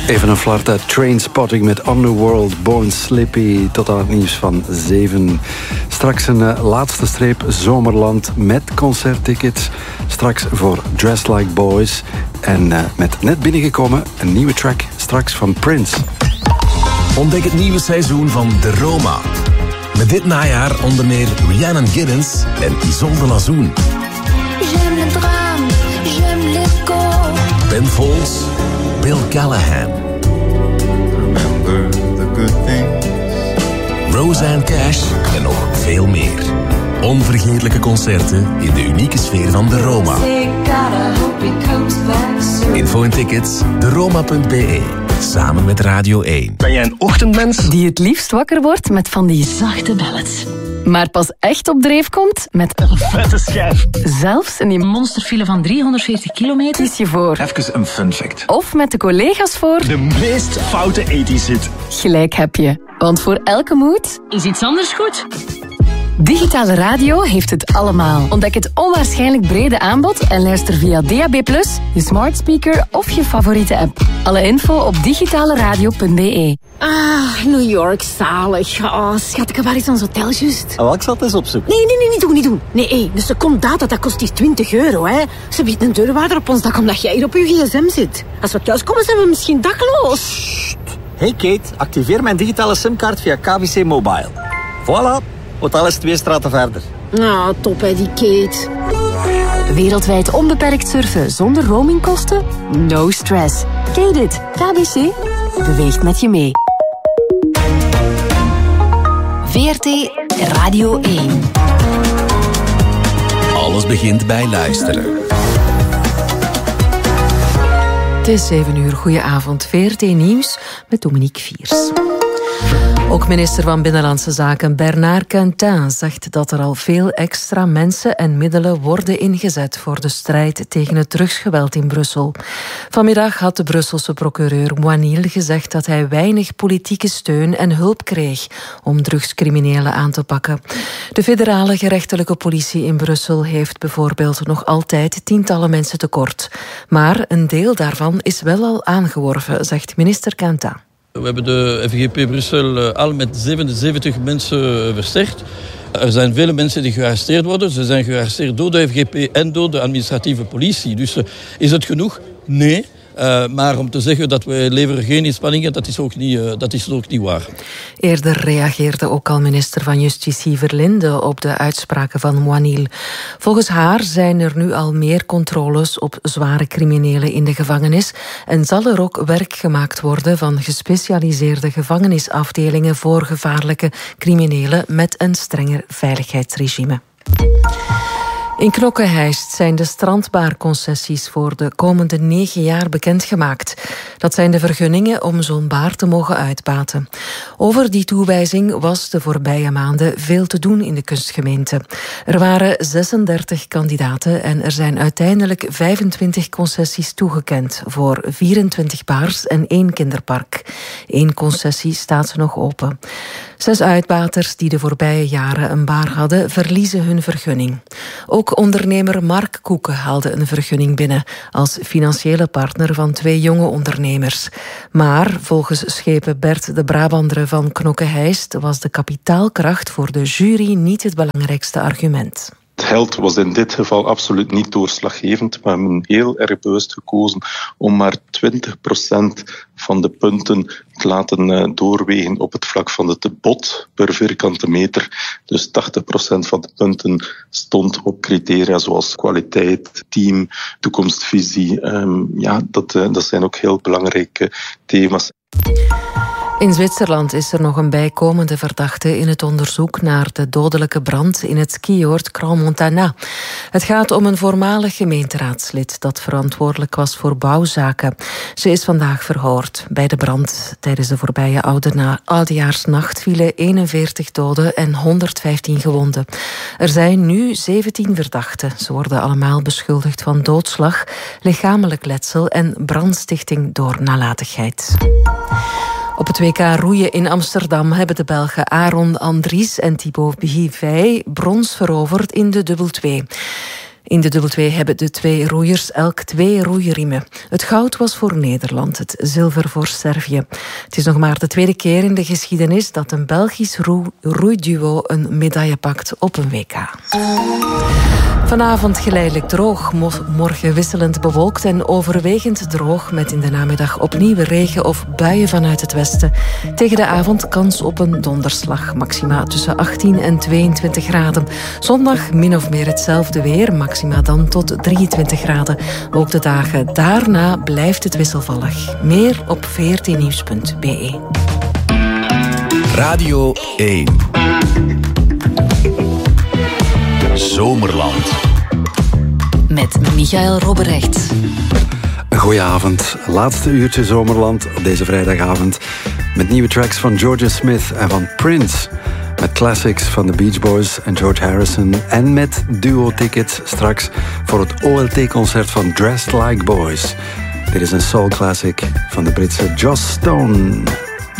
Even een flart uit Trainspotting met Underworld, Born Slippy. Tot aan het nieuws van 7. Straks een laatste streep Zomerland met concerttickets. Straks voor Dress Like Boys. En met net binnengekomen een nieuwe track straks van Prince. Ontdek het nieuwe seizoen van De Roma. Met dit najaar onder meer Rhiannon Giddens en Isolde Lazoen. J'aime le drame, j'aime l'écho. Ben Folds, Bill Callahan. Remember the good things. Roseanne Cash en nog veel meer. Onvergetelijke concerten in de unieke sfeer van De Roma. Info en tickets, deroma.be. Samen met Radio 1. Ben jij een ochtendmens? Die het liefst wakker wordt met van die zachte ballads. Maar pas echt op dreef komt met Een vette schijf. zelfs in die monsterfile van 340 kilometer kies je voor. Even een fun fact. Of met de collega's voor. De meest foute 80's hit. Gelijk heb je. Want voor elke mood Is iets anders goed? Digitale radio heeft het allemaal. Ontdek het onwaarschijnlijk brede aanbod en luister via DAB+, je smart speaker of je favoriete app. Alle info op digitaleradio.be. Ah, New York, zalig. Oh, schat, waar is ons hotel juist? Ik zat eens opzoeken. Nee, niet doen. Nee, een seconde data, dat kost hier €20, hè. Ze biedt een deurwaarder op ons dak omdat jij hier op je gsm zit. Als we thuiskomen zijn we misschien dakloos. Hey Kate, activeer mijn digitale simkaart via KBC Mobile. Voilà, hotel is 2 straten verder. Ah, top hè, die Kate. Wereldwijd onbeperkt surfen zonder roamingkosten? No stress. Ken je dit? KBC beweegt met je mee. VRT Radio 1. Alles begint bij luisteren. Het is 7 uur. Goedenavond. VRT Nieuws met Dominique Viers. Ook minister van Binnenlandse Zaken Bernard Quentin zegt dat er al veel extra mensen en middelen worden ingezet voor de strijd tegen het drugsgeweld in Brussel. Vanmiddag had de Brusselse procureur Moinil gezegd dat hij weinig politieke steun en hulp kreeg om drugscriminelen aan te pakken. De federale gerechtelijke politie in Brussel heeft bijvoorbeeld nog altijd tientallen mensen tekort. Maar een deel daarvan is wel al aangeworven, zegt minister Quentin. We hebben de FGP Brussel al met 77 mensen versterkt. Er zijn vele mensen die gearresteerd worden. Ze zijn gearresteerd door de FGP en door de administratieve politie. Dus is het genoeg? Nee. Maar om te zeggen dat we leveren geen inspanningen, dat is ook niet waar. Eerder reageerde ook al minister van Justitie Verlinde op de uitspraken van Moinil. Volgens haar zijn er nu al meer controles op zware criminelen in de gevangenis en zal er ook werk gemaakt worden van gespecialiseerde gevangenisafdelingen voor gevaarlijke criminelen met een strenger veiligheidsregime. In Knokke-Heist zijn de strandbaarconcessies voor de komende 9 jaar bekendgemaakt. Dat zijn de vergunningen om zo'n baar te mogen uitbaten. Over die toewijzing was de voorbije maanden veel te doen in de kustgemeente. Er waren 36 kandidaten en er zijn uiteindelijk 25 concessies toegekend voor 24 baars en 1 kinderpark. 1 concessie staat nog open. 6 uitbaters die de voorbije jaren een baar hadden, verliezen hun vergunning. Ook ondernemer Mark Koeken haalde een vergunning binnen als financiële partner van 2 jonge ondernemers. Maar volgens schepen Bert de Brabander van Knokke-Heist was de kapitaalkracht voor de jury niet het belangrijkste argument. Het geld was in dit geval absoluut niet doorslaggevend. We hebben heel erg bewust gekozen om maar 20% van de punten te laten doorwegen op het vlak van het bod per vierkante meter. Dus 80% van de punten stond op criteria zoals kwaliteit, team, toekomstvisie. Dat zijn ook heel belangrijke thema's. In Zwitserland is er nog een bijkomende verdachte in het onderzoek naar de dodelijke brand in het skioord Grand Montana. Het gaat om een voormalig gemeenteraadslid dat verantwoordelijk was voor bouwzaken. Ze is vandaag verhoord. Bij de brand tijdens de voorbije oudejaarsnacht vielen 41 doden en 115 gewonden. Er zijn nu 17 verdachten. Ze worden allemaal beschuldigd van doodslag, lichamelijk letsel en brandstichting door nalatigheid. Op het WK roeien in Amsterdam hebben de Belgen Aaron Andries en Thibaut Bivay brons veroverd in de dubbel 2. In de dubbel 2 hebben de 2 roeiers elk 2 roeiriemen. Het goud was voor Nederland, het zilver voor Servië. Het is nog maar de tweede keer in de geschiedenis dat een Belgisch roeiduo een medaille pakt op een WK. Vanavond geleidelijk droog, morgen wisselend bewolkt en overwegend droog met in de namiddag opnieuw regen of buien vanuit het westen. Tegen de avond kans op een donderslag, maxima tussen 18 en 22 graden. Zondag min of meer hetzelfde weer, maxima dan tot 23 graden. Ook de dagen daarna blijft het wisselvallig. Meer op vrtnieuws.be. Radio 1. Zomerland. Met Michael Robberecht. Goedenavond, laatste uurtje Zomerland op deze vrijdagavond. Met nieuwe tracks van Georgia Smith en van Prince. Met classics van de Beach Boys en George Harrison. En met duo-tickets straks voor het OLT-concert van Dressed Like Boys. Dit is een soul classic van de Britse Joss Stone.